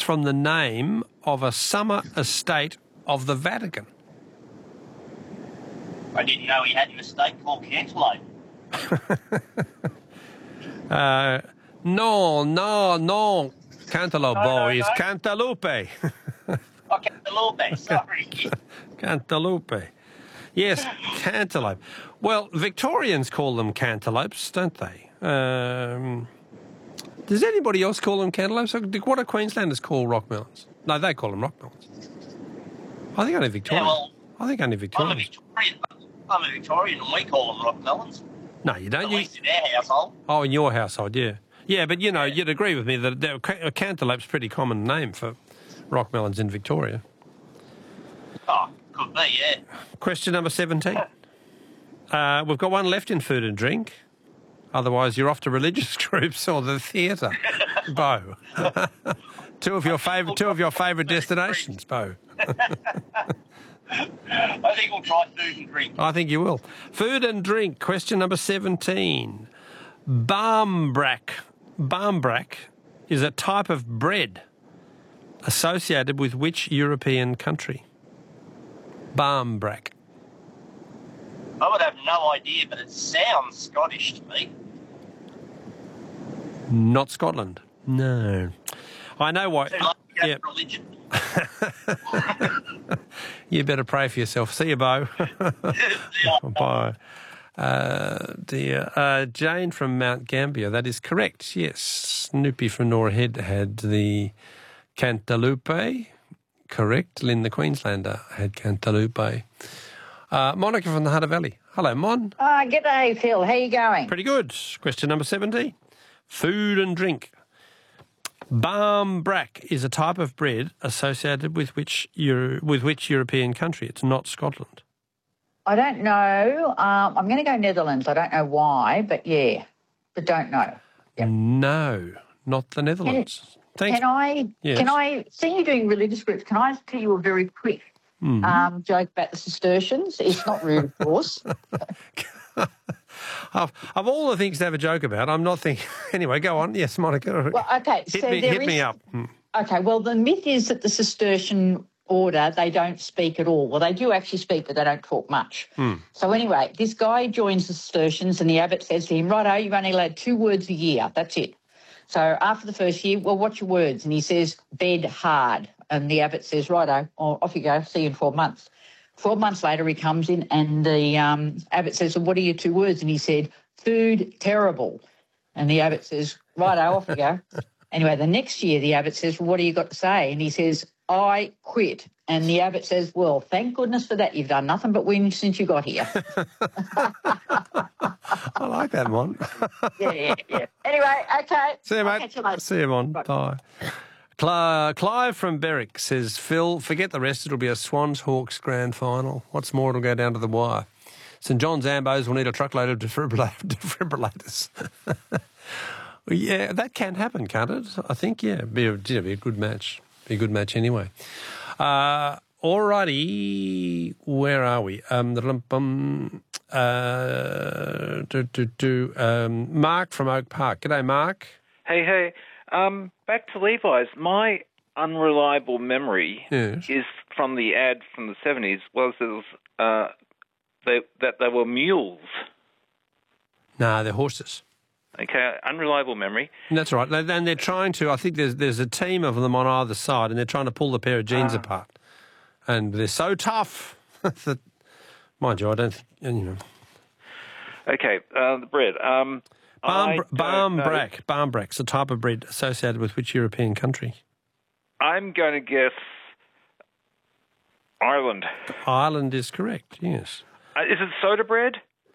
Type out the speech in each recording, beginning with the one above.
from the name of a summer estate of the Vatican? I didn't know he had an estate called Cantaloupe. No. Cantaloupe, boys. No. Cantaloupe. Oh, Cantaloupe, sorry. Cantaloupe. Yes, cantaloupe. Well, Victorians call them cantaloupes, don't they? Does anybody else call them cantaloupes? What do Queenslanders call rock melons? No, they call them rock melons. I think only Victorians. Yeah, well, I'm a Victorian and we call them rock melons. No, you don't. At least in our household. Oh, in your household, yeah. Yeah, but, you know, you'd agree with me that a cantaloupe's a pretty common name for rock melons in Victoria. Oh, could be, yeah. Question number 17. We've got one left in food and drink. Otherwise, you're off to religious groups or the theatre. Bo. two of your favourite destinations, Bo. I think we'll try food and drink. I think you will. Food and drink. Question number 17. Barmbrack. Barmbrack is a type of bread associated with which European country? Barmbrack. I would have no idea, but it sounds Scottish to me. Not Scotland. No. I know why. Yeah. Religion. You better pray for yourself. See you, Bo. Bye. Jane from Mount Gambier, that is correct, yes. Snoopy from Norah Head had the cantaloupe. Correct. Lynn the Queenslander had cantaloupe. Monica from the Hunter Valley. Hello, Mon. G'day, Phil. How you going? Pretty good. Question number 17. Food and drink. Barmbrack is a type of bread associated with which European country? It's not Scotland. I don't know. I'm going to go Netherlands. I don't know why, but yeah. But don't know. Yep. No, not the Netherlands. Thanks. Can I see you doing religious groups? Can I tell you a very quick joke about the Cistercians? It's not rude, of course. Of all the things to have a joke about, I'm not thinking... Anyway, go on. Yes, Monica. Well, okay. Hit me up. Okay, well, the myth is that the Cistercian order, they don't speak at all. Well, they do actually speak, but they don't talk much. So anyway, this guy joins the Cistercians and the abbot says to him, righto, you've only allowed 2 words a year. That's it. So after the first year, well, what's your words? And he says, bed hard. And the abbot says, righto, off you go, see you in 12 months. 12 months later, he comes in and the abbot says, well, what are your 2 words? And he said, food terrible. And the abbot says, righto, off you go. Anyway, the next year, the abbot says, well, what do you got to say? And he says, I quit. And the abbot says, well, thank goodness for that. You've done nothing but win since you got here. I like that, Mon. Yeah. Anyway, okay. See you, mate. Catch you later. See you, Mon. Bye. Clive from Berwick says, Phil, forget the rest. It'll be a Swans-Hawks grand final. What's more, it'll go down to the wire. St John's Ambos will need a truckload of defibrillators. Well, yeah, that can happen, can't it? I think, yeah. It'd be a good match. Be a good match anyway. All righty. Where are we? Mark from Oak Park. G'day, Mark. Hey. Back to Levi's. My unreliable memory is from the ad from the 70s was that they were mules. No, they're horses. Okay, unreliable memory. That's right. And they're trying to, I think there's a team of them on either side, and they're trying to pull the pair of jeans apart. And they're so tough that, mind you, I don't think, you know. Okay, the bread. Barmbrack's a type of bread associated with which European country? I'm going to guess Ireland. Ireland is correct, yes. Is it soda bread?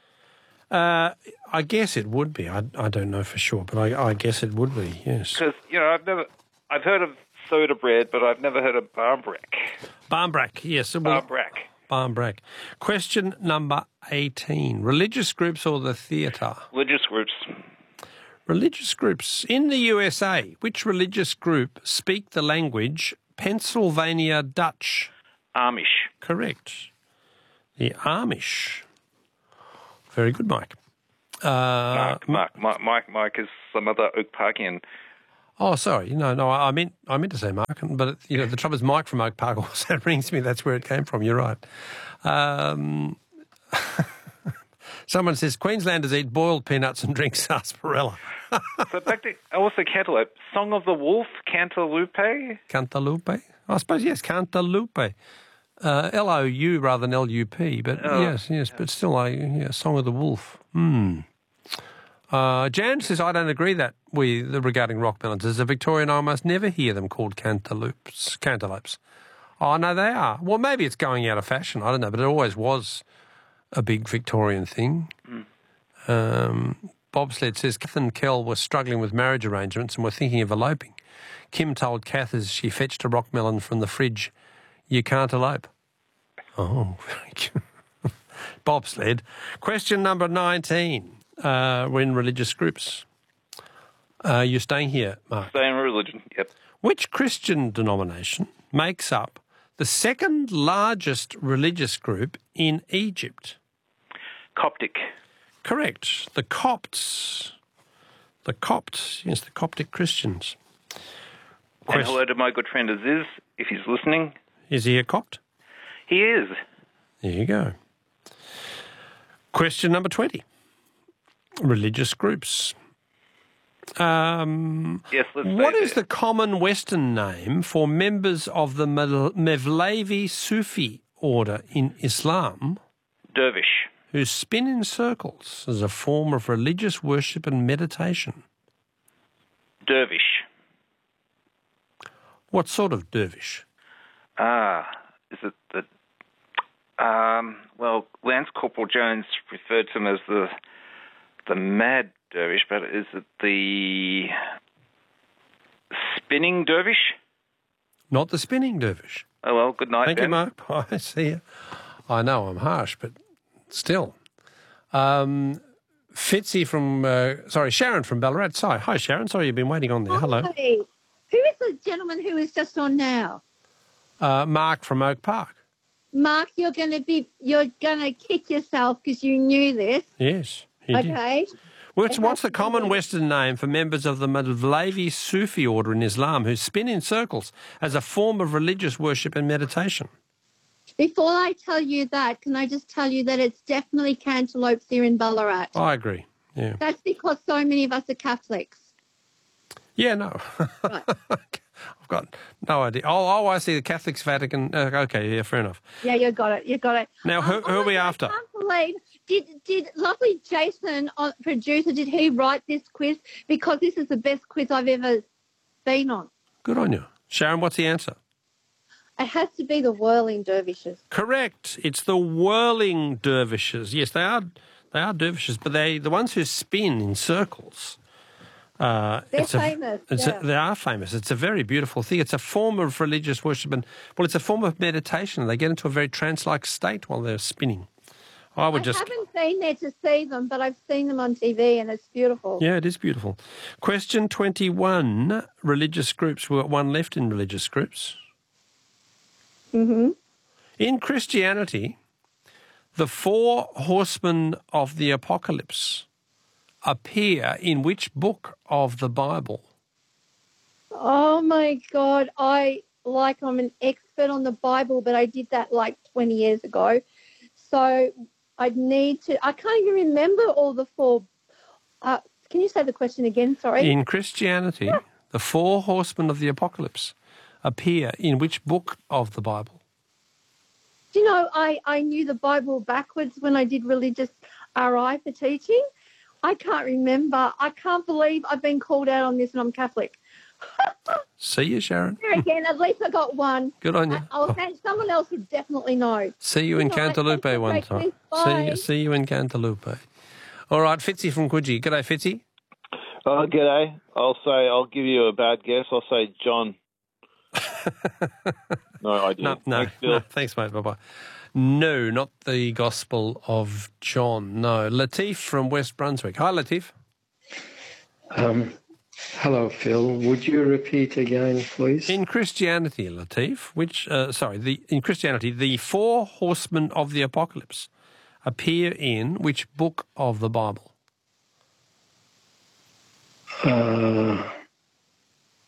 I guess it would be. I don't know for sure, but I guess it would be, yes. Because, you know, I've heard of soda bread, but I've never heard of barmbrack. Barmbrack, yes. Barmbrack. Question number 18. Religious groups or the theatre? Religious groups. Religious groups. In the USA, which religious group speak the language Pennsylvania Dutch? Amish. Correct. The Amish. Very good, Mike. Mike is some other Oak Parkian. Oh, sorry. No, I meant to say Mark, but the trouble is Mike from Oak Park also rings me. That's where it came from. You're right. Someone says Queenslanders eat boiled peanuts and drink sarsaparilla. So back to also cantaloupe. Song of the Wolf, cantaloupe. Cantaloupe? I suppose yes, cantaloupe. L-O-U rather than L-U-P, but yes, but still a Song of the Wolf. Jan says, I don't agree regarding rock melons. As a Victorian, I must never hear them called cantaloupes. Oh, no, they are. Well, maybe it's going out of fashion. I don't know, but it always was a big Victorian thing. Bobsled says, Kath and Kel were struggling with marriage arrangements and were thinking of eloping. Kim told Kath as she fetched a rock melon from the fridge, you can't elope. Oh, very good. Bobsled. Question number 19. We're in religious groups. You're staying here, Mark? Staying in religion, yep. Which Christian denomination makes up the second largest religious group in Egypt? Coptic. Correct. The Copts. The Coptic Christians. And hello to my good friend Aziz, if he's listening. Is he a Copt? He is. There you go. Question number 20. Religious groups. Yes, let's What is the common Western name for members of the Mevlevi Sufi order in Islam? Dervish. Who spin in circles as a form of religious worship and meditation. Dervish. What sort of dervish? Is it the... well, Lance Corporal Jones referred to him as the mad dervish, but is it the spinning dervish? Not the spinning dervish. Oh, well, good night, Thank you, Mark. Bye. See you. I know I'm harsh, but still. Fitzy from... Sharon from Ballarat. Hi, Sharon. Sorry you've been waiting on there. Hello. Hi. Who is the gentleman who is just on now? Mark from Oak Park. Mark, you're going to kick yourself because you knew this. Yes, he did. Okay. What's the common Western name for members of the Mevlevi Sufi order in Islam who spin in circles as a form of religious worship and meditation? Before I tell you that, can I just tell you that it's definitely cantaloupes here in Ballarat? I agree, yeah. That's because so many of us are Catholics. Yeah, no. Right. I've got no idea. Oh, I see the Catholics, Vatican. Okay, yeah, fair enough. Yeah, you got it. Now, who are we after? I can't believe, did lovely Jason, producer, did he write this quiz? Because this is the best quiz I've ever been on. Good on you. Sharon, what's the answer? It has to be the whirling dervishes. Correct. It's the whirling dervishes. Yes, they are dervishes, but the ones who spin in circles. They're famous. They are famous. It's a very beautiful thing. It's a form of religious worship it's a form of meditation. They get into a very trance-like state while they're spinning. I haven't been there to see them, but I've seen them on TV and it's beautiful. Yeah, it is beautiful. Question 21, religious groups. We've got one left in religious groups. Mm-hmm. In Christianity, the 4 horsemen of the apocalypse appear in which book of the Bible? Oh, my God. I'm an expert on the Bible, but I did that like 20 years ago. So I can't even remember all the 4. Can you say the question again? Sorry. In Christianity, the 4 horsemen of the apocalypse appear in which book of the Bible? Do you know, I knew the Bible backwards when I did religious RI for teaching. I can't remember. I can't believe I've been called out on this and I'm Catholic. See you, Sharon. There again, at least I got one. Good on you. I'll say someone else would definitely know. See you in Cantaloupe one time. See you in Cantaloupe. All right, Fitzy from Coogee. G'day, Fitzy. Oh, g'day. I'll give you a bad guess. I'll say John. No idea. No. Thanks, mate. Bye-bye. No, not the Gospel of John. No. Latif from West Brunswick. Hi, Latif. Hello, Phil. Would you repeat again, please? In Christianity, Latif, in Christianity, the 4 horsemen of the apocalypse appear in which book of the Bible?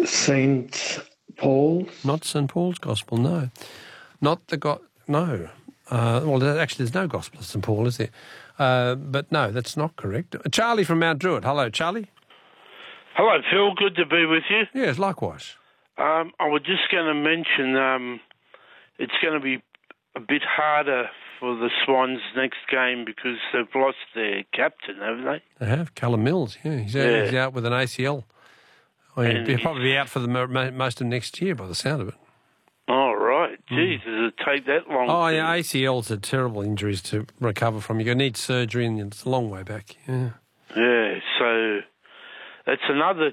St. Paul's? Not St. Paul's Gospel, no. Not the no. Actually, there's no Gospel of St. Paul, is there? But no, that's not correct. Charlie from Mount Druitt. Hello, Charlie. Hello, Phil. Good to be with you. Yes, likewise. I was just going to mention it's going to be a bit harder for the Swans next game because they've lost their captain, haven't they? They have. Callum Mills, yeah. He's out with an ACL. Well, he'll probably be out for the most of next year by the sound of it. Oh, right. Geez, does it take that long? Oh, yeah, ACLs are terrible injuries to recover from. You're going to need surgery and it's a long way back, yeah. Yeah, so that's another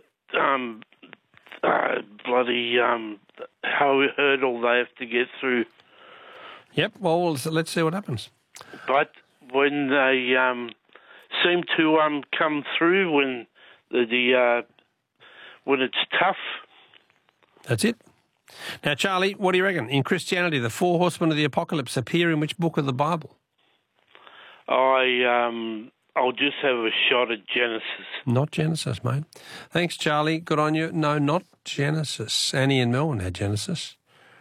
bloody hurdle they have to get through. Yep, well, let's see what happens. But when they seem to come through when when it's tough. That's it. Now, Charlie, what do you reckon? In Christianity, the four horsemen of the apocalypse appear in which book of the Bible? I'll just have a shot at Genesis. Not Genesis, mate. Thanks, Charlie. Good on you. No, not Genesis. Annie in Melbourne had Genesis.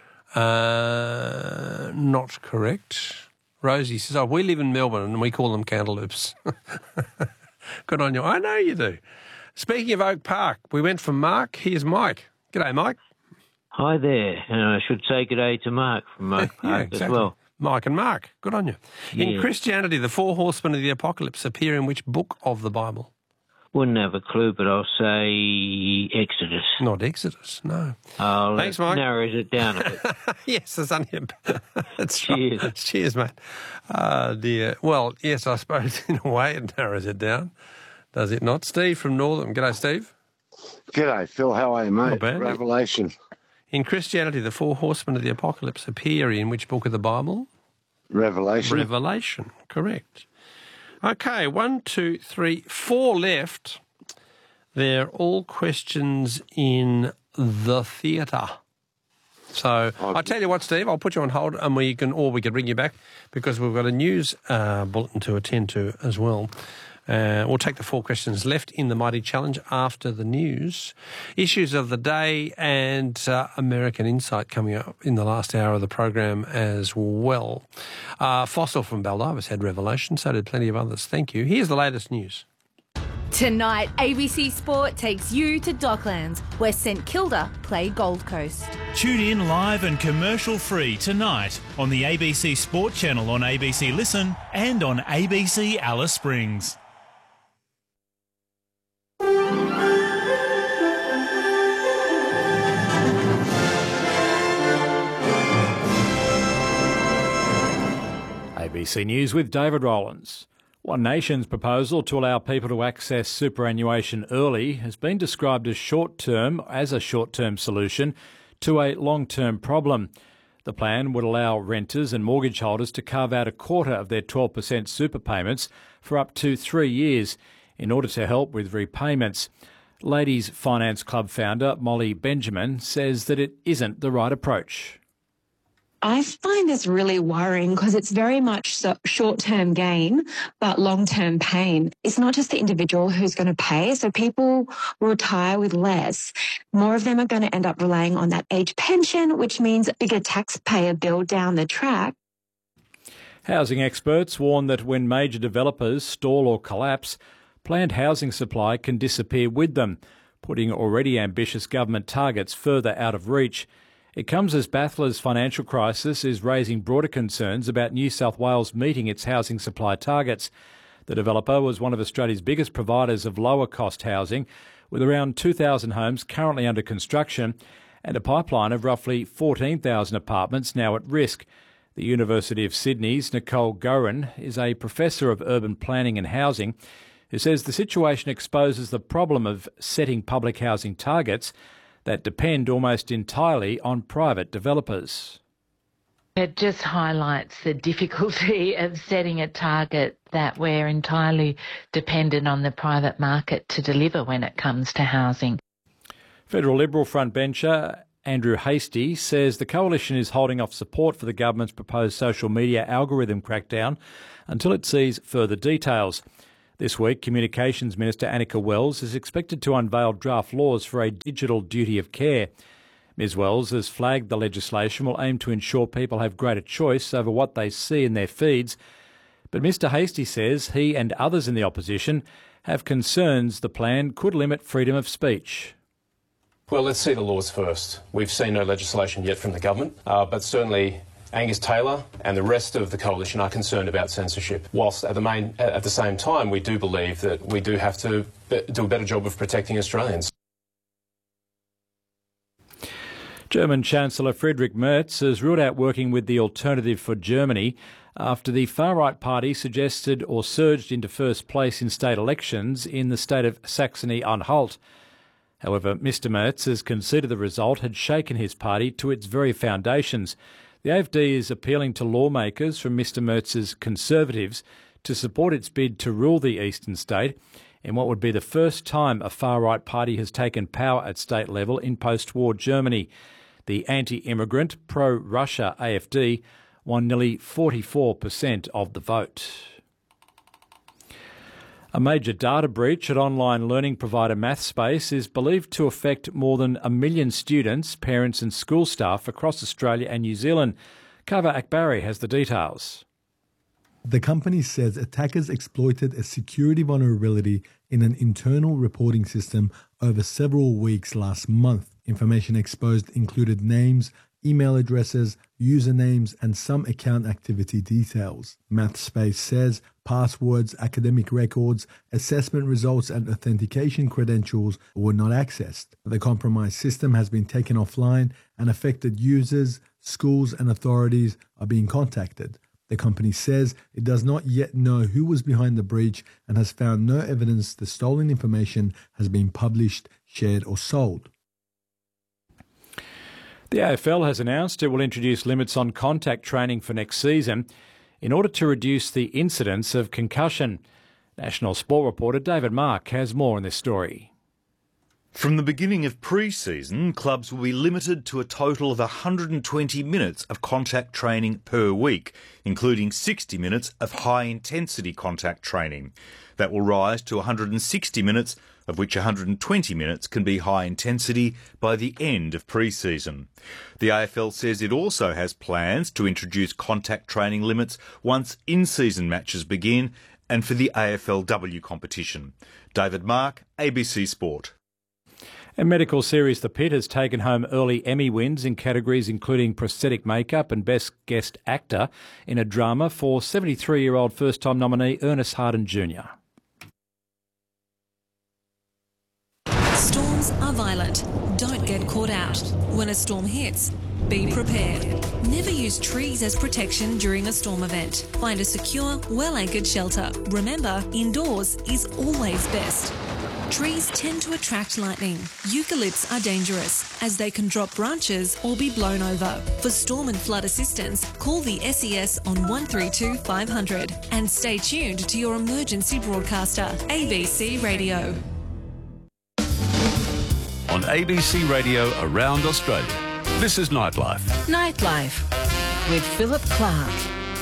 Not correct. Rosie says, we live in Melbourne and we call them cantaloupes. Good on you. I know you do. Speaking of Oak Park, we went from Mark. Here's Mike. G'day, Mike. Hi there. And I should say g'day to Mark from Oak Park exactly. as well. Mike and Mark. Good on you. Yeah. In Christianity, the four horsemen of the apocalypse appear in which book of the Bible? Wouldn't have a clue, but I'll say Exodus. Not Exodus, no. Thanks, Mike. Narrows it down a bit. Yes, there's only That's Cheers. Right. Cheers, mate. Dear. Well, yes, I suppose in a way it narrows it down. Does it not? Steve from Northern. G'day, Steve. G'day, Phil. How are you, mate? Not bad. Revelation. In Christianity, the four horsemen of the apocalypse appear in which book of the Bible? Revelation. Revelation, correct. Okay, 1, 2, 3, 4 left. They're all questions in the theatre. So I tell you what, Steve, I'll put you on hold, and we can ring you back because we've got a news bulletin to attend to as well. We'll take the 4 questions left in the Mighty Challenge after the news. Issues of the day and American Insight coming up in the last hour of the program as well. Fossil from Baldivis had Revelation, so did plenty of others. Thank you. Here's the latest news. Tonight, ABC Sport takes you to Docklands, where St Kilda play Gold Coast. Tune in live and commercial-free tonight on the ABC Sport channel on ABC Listen and on ABC Alice Springs. ABC News with David Rowlands. One Nation's proposal to allow people to access superannuation early has been described as a short-term solution to a long-term problem. The plan would allow renters and mortgage holders to carve out a quarter of their 12% super payments for up to 3 years in order to help with repayments. Ladies Finance Club founder Molly Benjamin says that it isn't the right approach. I find this really worrying because it's very much short-term gain, but long-term pain. It's not just the individual who's going to pay. So people will retire with less. More of them are going to end up relying on that age pension, which means a bigger taxpayer bill down the track. Housing experts warn that when major developers stall or collapse, planned housing supply can disappear with them, putting already ambitious government targets further out of reach. It comes as Bathurst's financial crisis is raising broader concerns about New South Wales meeting its housing supply targets. The developer was one of Australia's biggest providers of lower-cost housing, with around 2,000 homes currently under construction and a pipeline of roughly 14,000 apartments now at risk. The University of Sydney's Nicole Gorin is a professor of urban planning and housing who says the situation exposes the problem of setting public housing targets that depend almost entirely on private developers. It just highlights the difficulty of setting a target that we're entirely dependent on the private market to deliver when it comes to housing. Federal Liberal frontbencher Andrew Hastie says the coalition is holding off support for the government's proposed social media algorithm crackdown until it sees further details. This week, Communications Minister Annika Wells is expected to unveil draft laws for a digital duty of care. Ms Wells has flagged the legislation will aim to ensure people have greater choice over what they see in their feeds. But Mr Hastie says he and others in the opposition have concerns the plan could limit freedom of speech. Well, let's see the laws first. We've seen no legislation yet from the government, but certainly Angus Taylor and the rest of the coalition are concerned about censorship. Whilst at the same time, we do believe that we do have to do a better job of protecting Australians. German Chancellor Friedrich Merz has ruled out working with the Alternative for Germany after the far-right party suggested or surged into first place in state elections in the state of Saxony-Anhalt. However, Mr Merz has conceded the result had shaken his party to its very foundations. The AfD is appealing to lawmakers from Mr Merz's Conservatives to support its bid to rule the eastern state in what would be the first time a far-right party has taken power at state level in post-war Germany. The anti-immigrant, pro-Russia AfD won nearly 44% of the vote. A major data breach at online learning provider MathSpace is believed to affect more than 1 million students, parents and school staff across Australia and New Zealand. Kava Akbari has the details. The company says attackers exploited a security vulnerability in an internal reporting system over several weeks last month. Information exposed included names, email addresses, usernames, and some account activity details. MathSpace says passwords, academic records, assessment results, and authentication credentials were not accessed. The compromised system has been taken offline, and affected users, schools, and authorities are being contacted. The company says it does not yet know who was behind the breach and has found no evidence the stolen information has been published, shared, or sold. The AFL has announced it will introduce limits on contact training for next season in order to reduce the incidence of concussion. National Sport reporter David Mark has more on this story. From the beginning of pre-season, clubs will be limited to a total of 120 minutes of contact training per week, including 60 minutes of high-intensity contact training. That will rise to 160 minutes, of which 120 minutes can be high intensity by the end of pre-season. The AFL says it also has plans to introduce contact training limits once in-season matches begin and for the AFLW competition. David Mark, ABC Sport. And medical series The Pit has taken home early Emmy wins in categories including prosthetic makeup and best guest actor in a drama for 73-year-old first-time nominee Ernest Harden Jr. Storms are violent. Don't get caught out. When a storm hits, be prepared. Never use trees as protection during a storm event. Find a secure, well-anchored shelter. Remember, indoors is always best. Trees tend to attract lightning. Eucalypts are dangerous as they can drop branches or be blown over. For storm and flood assistance, call the SES on 132 500 and stay tuned to your emergency broadcaster, ABC Radio. On ABC Radio around Australia, this is Nightlife. Nightlife with Philip Clark.